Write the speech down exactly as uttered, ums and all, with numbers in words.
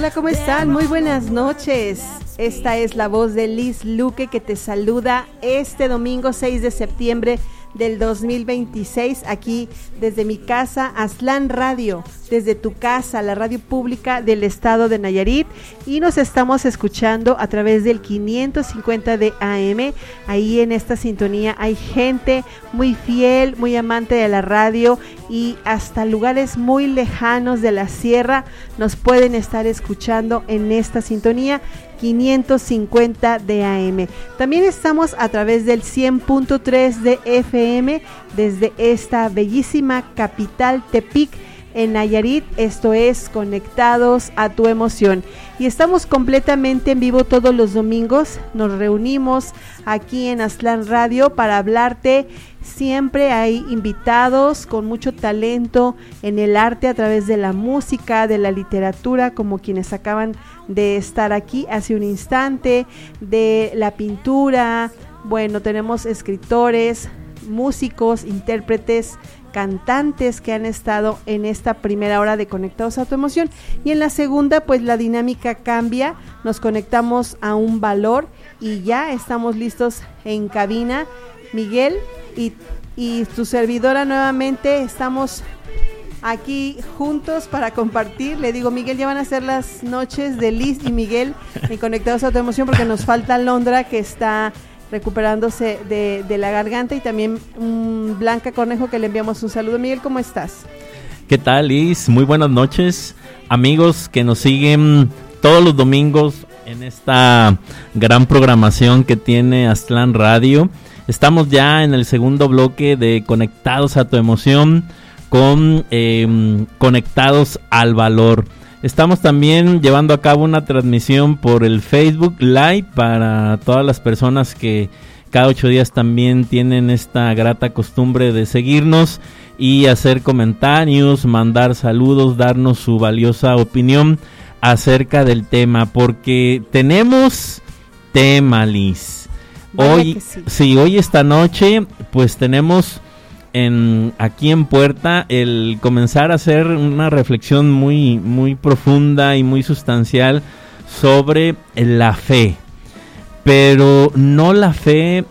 Hola, ¿cómo están? Muy buenas noches. Esta es la voz de Liz Luque que te saluda este domingo seis de septiembre del dos mil veintiséis, aquí desde mi casa, Aztlán Radio, desde tu casa, la radio pública del estado de Nayarit, y nos estamos escuchando a través del quinientos cincuenta de A M. Ahí en esta sintonía hay gente muy fiel, muy amante de la radio, y hasta lugares muy lejanos de la sierra nos pueden estar escuchando en esta sintonía quinientos cincuenta de A M. También estamos a través del cien punto tres de F M desde esta bellísima capital Tepic en Nayarit. Esto es Conectados a tu Emoción, y estamos completamente en vivo todos los domingos. Nos reunimos aquí en Aztlán Radio para hablarte. Siempre hay invitados con mucho talento en el arte a través de la música, de la literatura, como quienes acaban de estar aquí hace un instante, de la pintura. Bueno, tenemos escritores, músicos, intérpretes, cantantes que han estado en esta primera hora de Conectados a tu Emoción, y en la segunda pues la dinámica cambia, nos conectamos a un valor y ya estamos listos en cabina. Miguel y, y tu servidora nuevamente estamos aquí juntos para compartir. Le digo, Miguel, ya van a ser las noches de Liz y Miguel en Conectados a tu Emoción, porque nos falta Londra, que está recuperándose de, de la garganta, y también um, Blanca Cornejo, que le enviamos un saludo. Miguel, ¿cómo estás? ¿Qué tal, Liz? Muy buenas noches, amigos que nos siguen todos los domingos en esta gran programación que tiene Aztlán Radio. Estamos ya en el segundo bloque de Conectados a tu Emoción con eh, Conectados al Valor. Estamos también llevando a cabo una transmisión por el Facebook Live para todas las personas que cada ocho días también tienen esta grata costumbre de seguirnos y hacer comentarios, mandar saludos, darnos su valiosa opinión acerca del tema, porque tenemos tema, Liz. Hoy, sí. sí, hoy esta noche, pues tenemos en aquí en puerta el comenzar a hacer una reflexión muy, muy profunda y muy sustancial sobre la fe, pero no la fe